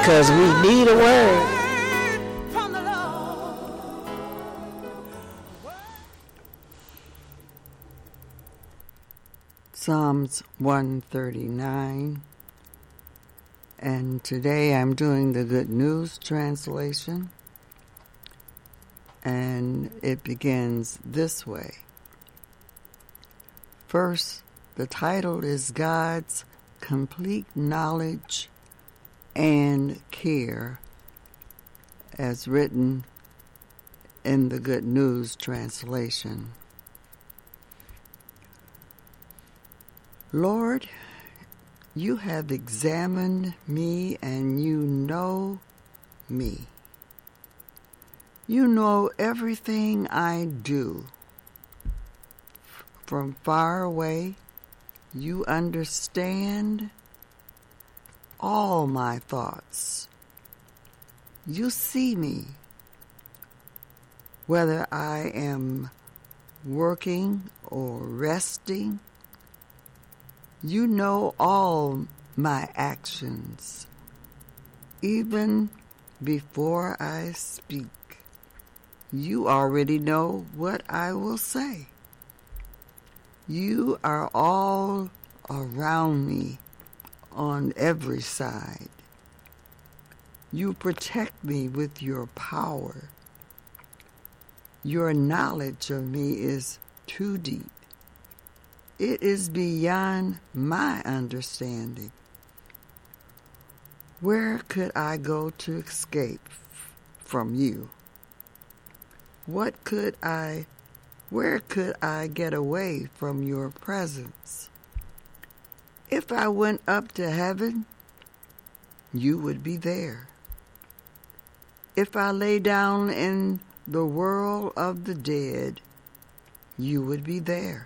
because we need a word. Psalms 139, and today I'm doing the Good News translation, and it begins this way. First, the title is God's Complete Knowledge and Care, as written in the Good News translation. Lord, you have examined me and you know me. You know everything I do. From far away, you understand all my thoughts. You see me, whether I am working or resting. You know all my actions, even before I speak. You already know what I will say. You are all around me on every side. You protect me with your power. Your knowledge of me is too deep. It is beyond my understanding. Where could I go to escape from you? Where could I get away from your presence? If I went up to heaven, you would be there. If I lay down in the world of the dead, you would be there.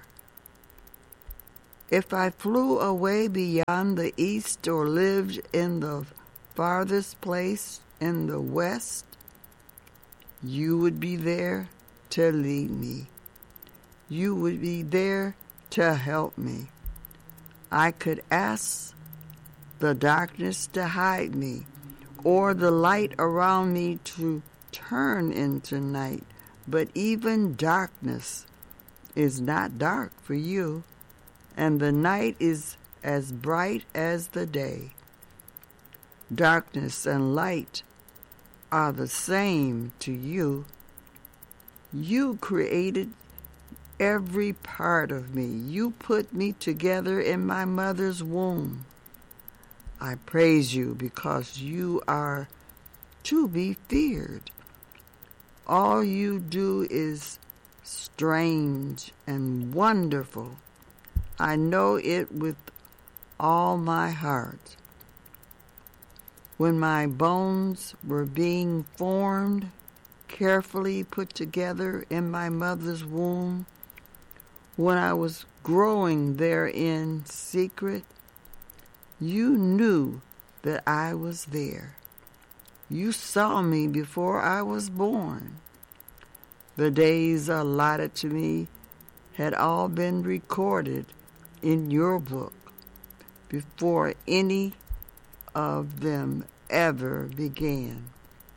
If I flew away beyond the east or lived in the farthest place in the west, you would be there to lead me. You would be there to help me. I could ask the darkness to hide me, or the light around me to turn into night, but even darkness is not dark for you. And the night is as bright as the day. Darkness and light are the same to you. You created every part of me. You put me together in my mother's womb. I praise you because you are to be feared. All you do is strange and wonderful. I know it with all my heart. When my bones were being formed, carefully put together in my mother's womb, when I was growing there in secret, you knew that I was there. You saw me before I was born. The days allotted to me had all been recorded in your book before any of them ever began.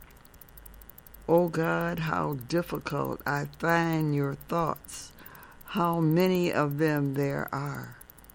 Oh God, how difficult I find your thoughts, how many of them there are.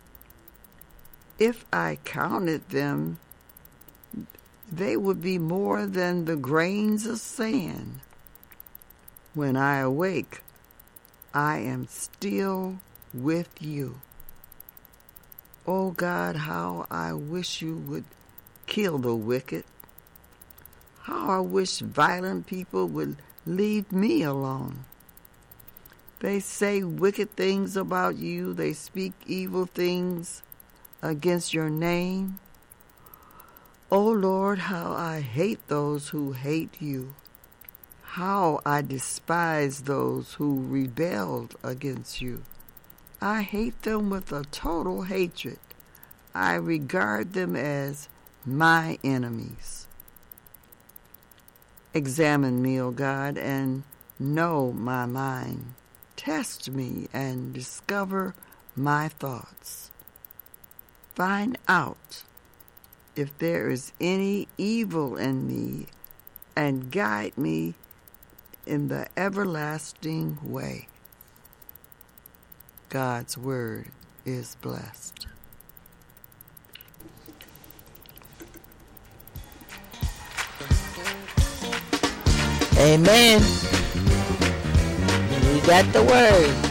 If I counted them, they would be more than the grains of sand. When I awake, I am still with you. Oh God, how I wish you would kill the wicked. How I wish violent people would leave me alone. They say wicked things about you. They speak evil things against your name. Oh Lord, how I hate those who hate you. How I despise those who rebelled against you. I hate them with a total hatred. I regard them as my enemies. Examine me, O God, and know my mind. Test me and discover my thoughts. Find out if there is any evil in me, and guide me in the everlasting way. God's word is blessed. Amen. We got the word.